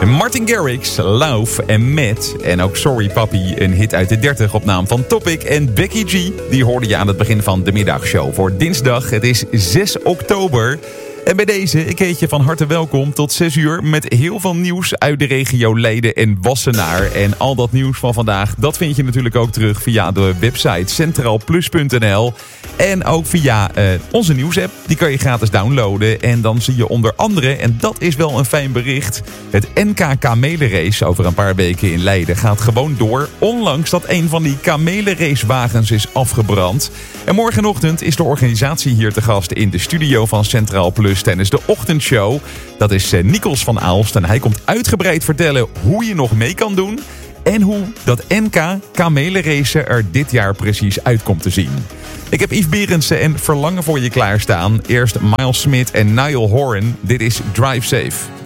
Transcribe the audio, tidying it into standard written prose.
Martin Garrix, Love en Matt. En ook Sorry Papi, een hit uit de 30 op naam van Topic. En Becky G, die hoorde je aan het begin van de middagshow voor dinsdag. Het is 6 oktober. En bij deze, ik heet je van harte welkom tot 6 uur met heel veel nieuws uit de regio Leiden en Wassenaar. En al dat nieuws van vandaag, dat vind je natuurlijk ook terug via de website centraalplus.nl. En ook via onze nieuwsapp, die kan je gratis downloaden. En dan zie je onder andere, en dat is wel een fijn bericht, het NK Kamelenrace over een paar weken in Leiden gaat gewoon door. Ondanks dat een van die kamelenracewagens is afgebrand. En morgenochtend is de organisatie hier te gast in de studio van Centraal Plus tijdens de ochtendshow. Dat is Nikos van Aalst en hij komt uitgebreid vertellen hoe je nog mee kan doen en hoe dat NK kamelenracen er dit jaar precies uit komt te zien. Ik heb Yves Berendsen en Verlangen voor je klaarstaan. Eerst Miles Smith en Niall Horan. Dit is Drive Safe.